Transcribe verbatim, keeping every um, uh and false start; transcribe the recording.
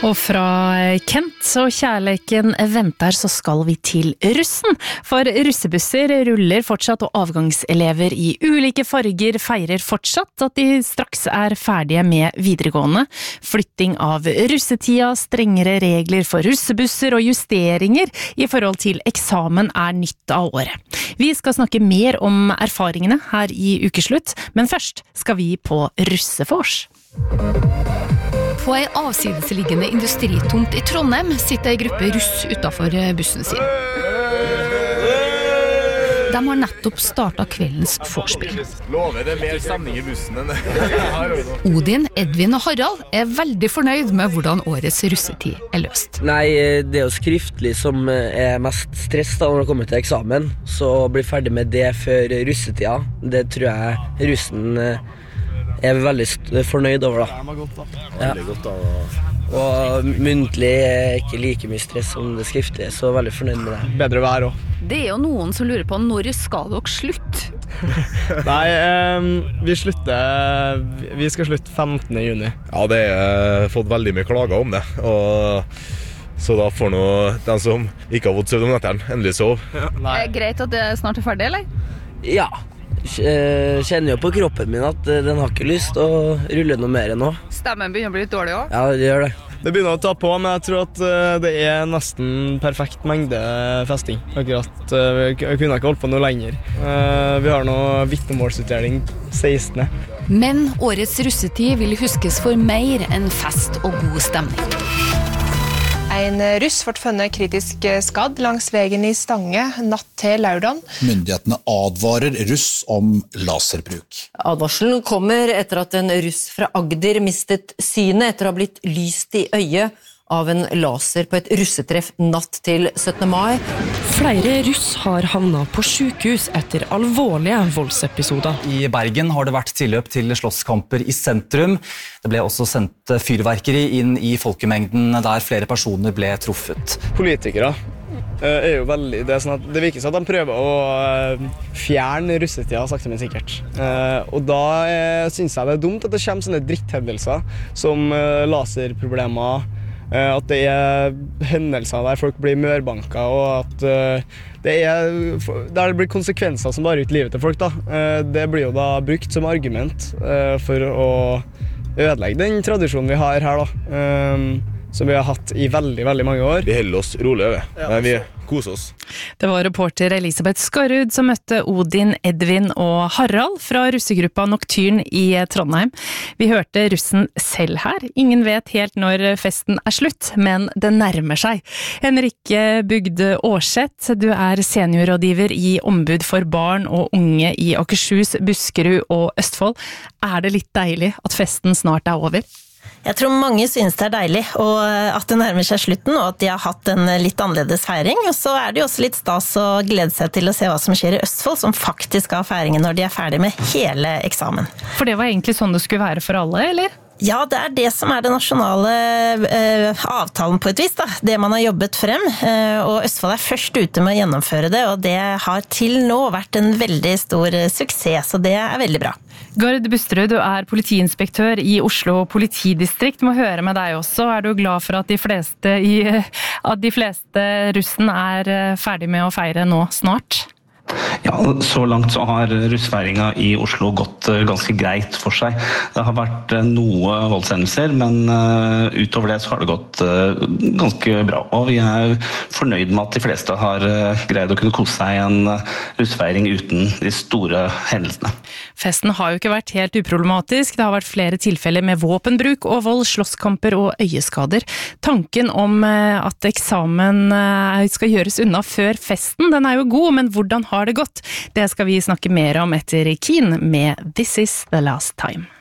Og fra Kent og kjærleiken venter, så skal vi til russen. For russebusser ruller fortsatt, og avgangselever i ulike farger feirer fortsatt at de straks er ferdige med videregående. Flytting av russetida, strengere regler for russebusser og justeringer i forhold til eksamen er nytt av året. Vi skal snakke mer om erfaringene her i ukeslutt, men først skal vi på russefors. På ei avsidesliggende industritomt i Trondheim sitter ei gruppe russ utenfor bussen sin. De har nettopp startet kveldens vorspiel. Lover det mer stemning i bussen enn det. Odin, Edvin og Harald er veldig fornøyd med hvordan årets russetid er løst. Nei, det er jo skriftlig som er mest stress da når det kommer til eksamen, så å bli ferdig med det før russetida, det tror jeg russen er veldig fornøyd over da. Det var godt da. Ja. Veldig godt da. Og muntlig er ikke like mye stress som det skriftlige, så veldig fornøyd med det. Bedre vær også. Det er jo noen som lurer på når skal dere slutte? Nei, eh, vi slutter, vi skal slutte femtende juni. Ja, det har fått veldig mye klager om det, og så da får nå den som ikke har fått søvn om netteren endelig sove. Ja. Er det greit at det snart er ferdig, eller? Ja, kjenner jo på kroppen min at den har ikke lyst å rulle noe mer nå. Stemmen begynner å bli litt dårlig også? Ja, det gjør det. Det begynner å ta på, men jeg tror at det er nesten perfekt mengde festing. Akkurat, vi kunne ikke holdt på noe lenger. Vi har nå vitnemålsutdeling sekstende. Men årets russetid vil huskes for mer enn fest og god stemning. En russ ble funnet kritisk skadd langs veien i Stange natt til lørdag. Myndighetene advarer russ om laserbruk. Advarselen kommer etter at en russ fra Agder mistet synet etter å ha blitt lyst i øyet av en laser på et russetreff natt til syttende mai. Flere russ har havnet på sykehus etter alvorlige voldsepisoder. I Bergen har det vært tilløp til slåsskamper i sentrum. Det ble også sendt fyrverkeri inn i folkemengden der flere personer ble truffet. Politikere er jo veldig, det er sånn at det virker som at de prøver å fjerne russetida sakte men sikkert. Og da synes jeg det er dumt at det kommer sånne dritthendelser som laserproblemer, at det er hendelser der folk blir mørbanka, og at det er, der det blir konsekvenser som bare ut livet til folk da. Det blir jo da brukt som argument for å ødelegge den tradisjonen vi har her da, som vi har hatt i veldig, veldig mange år. Vi holder oss rolig over, men vi koser oss. Det var reporter Elisabeth Skarrud som møtte Odin, Edvin og Harald fra russegruppa Nocturn i Trondheim. Vi hørte russen selv her. Ingen vet helt når festen er slutt, men det nærmer seg. Henrikke Bugde Årseth, du er seniorrådgiver i Ombud for barn og unge i Akershus, Buskerud og Østfold. Er det litt deilig at festen snart er over? Jeg tror mange synes det er deilig, og at det nærmer seg slutten, og at de har hatt en litt annerledes feiring. Og så er det jo også litt stas å glede seg til å se hva som skjer i Østfold, som faktisk har feiringen når de er ferdig med hele eksamen. For det var egentlig sånn det skulle være for alle, eller? Ja, det er det som er den nasjonale eh, avtalen på et vis, da. Det man har jobbet frem, eh, og Østfold er først ute med å gjennomføre det, og det har til nå vært en veldig stor suksess, så det er veldig bra. Gard Busterud, du er politiinspektør i Oslo politidistrikt. Må høre med deg også. Er du glad for at de fleste, i, at de fleste russen er ferdig med å feire nå snart? Ja, så langt så har russfeiringa i Oslo gått ganske greit for seg. Det har vært noe voldshendelser, men utover det så har det gått ganske bra. Og vi er fornøyd med at de fleste har greid å kunne kose seg i en russfeiring uten de store hendelsene. Festen har jo ikke vært helt uproblematisk. Det har vært flere tilfeller med våpenbruk og vold, slåsskamper og øyeskader. Tanken om at eksamen skal gjøres unna før festen, den er jo god, men hvordan har det gått? Det skal vi snakke mer om etter Keen med This Is The Last Time.